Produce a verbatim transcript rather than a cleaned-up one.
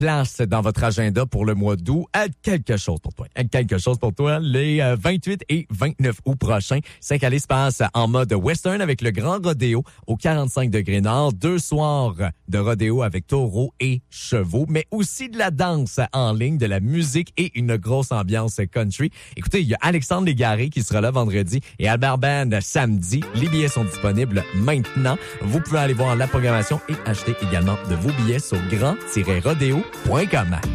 place dans votre agenda pour le mois d'août. À quelque chose pour toi. À quelque chose pour toi. Les euh, vingt-huit et vingt-neuf août prochains. Saint-Calais se passe en mode western avec le grand rodéo au quarante-cinq degrés nord. Deux soirs de rodéo avec taureaux et chevaux, mais aussi de la danse en ligne, de la musique et une grosse ambiance country. Écoutez, il y a Alexandre Légaré qui sera là vendredi et Albert Band samedi. Les billets sont disponibles maintenant. Vous pouvez aller voir la programmation et acheter également de vos billets sur grand tiret rodéo point com.